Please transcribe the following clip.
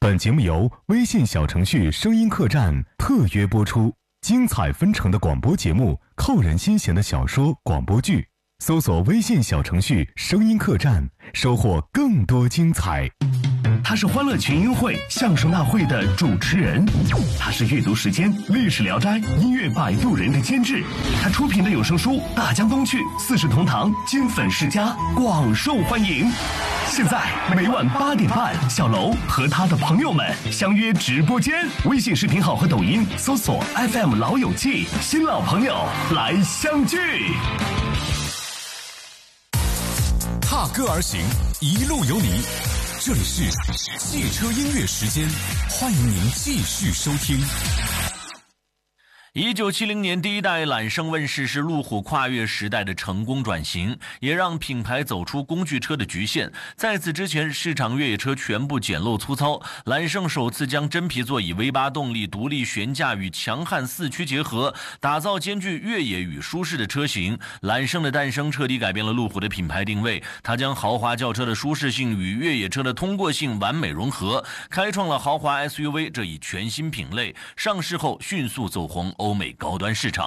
本节目由微信小程序声音客栈特约播出，精彩纷呈的广播节目，扣人心弦的小说广播剧，搜索微信小程序声音客栈，收获更多精彩。 他是欢乐群英会相声大会的主持人，他是阅读时间历史聊斋音乐摆渡人的监制，他出品的有声书《大江东去》《四世同堂》金粉世家广受欢迎。现在每晚8点半，小楼和他的朋友们相约直播间，微信视频号和抖音搜索 FM 老友记，新老朋友来相聚。 踏歌而行，一路有你。这里是汽车音乐时间，欢迎您继续收听。 1970年第一代揽胜问世，是路虎跨越时代的成功转型，也让品牌走出工具车的局限。在此之前，市场越野车全部简陋粗糙，揽胜首次将真皮座椅、V8动力、独立悬架与强悍四驱结合，打造兼具越野与舒适的车型。揽胜的诞生彻底改变了路虎的品牌定位，它将豪华轿车的舒适性与越野车的通过性完美融合，开创了豪华 SUV 这一全新品类。上市后迅速走红欧美高端市场。